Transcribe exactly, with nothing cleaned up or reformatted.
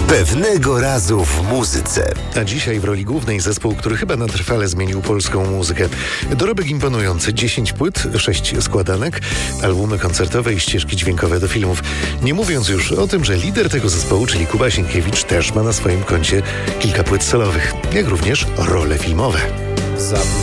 Pewnego razu w muzyce. A dzisiaj w roli głównej zespół, który chyba na trwale zmienił polską muzykę. Dorobek imponujący. dziesięć płyt, sześć składanek, albumy koncertowe i ścieżki dźwiękowe do filmów. Nie mówiąc już o tym, że lider tego zespołu, czyli Kuba Sienkiewicz, też ma na swoim koncie kilka płyt solowych, jak również role filmowe.